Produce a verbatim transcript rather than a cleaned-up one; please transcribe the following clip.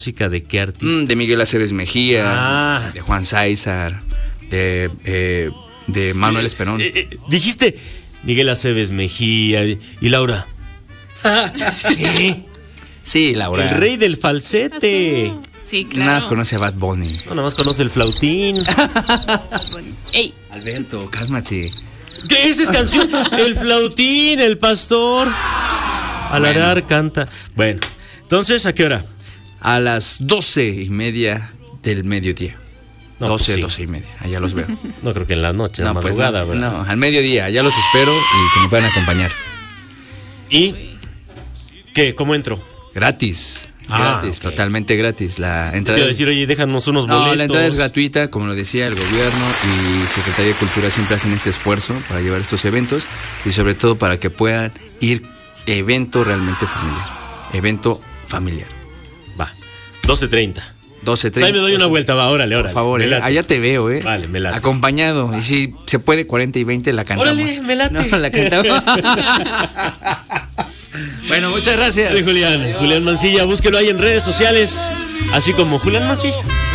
música de qué artista? Mm, de Miguel Aceves Mejía, Ah. de Juan Sáizar, de, eh, de Manuel Esperón. Eh, eh, dijiste Miguel Aceves Mejía y, y Laura. ¿Qué? Sí, Laura. El rey del falsete. Sí, claro. Nada más conoce a Bad Bunny. No, nada más conoce el flautín. Ey, Alberto, cálmate. ¿Qué es esa canción? El flautín, el pastor. Al Bueno. arar canta. Bueno, entonces, ¿a qué hora? A las doce y media del mediodía. No, doce, pues sí. doce y media. Allá los veo. No creo que en la noche, en la No, pues madrugada, no, ¿verdad? no, al mediodía. Ya los espero y que me puedan acompañar. ¿Y qué? ¿Cómo entro? Gratis. Ah, gratis, ok. totalmente gratis. La Te entrada quiero es- decir, oye, déjanos unos No, boletos. la entrada es gratuita, como lo decía el gobierno y Secretaría de Cultura siempre hacen este esfuerzo para llevar estos eventos y sobre todo para que puedan ir evento realmente familiar. Evento familiar. Va, doce treinta. doce Pues ahí me doy una vuelta, va, órale, órale. Por favor, me eh, late. allá te veo, ¿eh? Vale, me late. Acompañado. Y si se puede, cuarenta y veinte la cantamos. Órale, me late. No, la cantamos. Bueno, muchas gracias. Soy Julián, Julián Mancilla, búsquelo ahí en redes sociales, así como Julián Mancilla.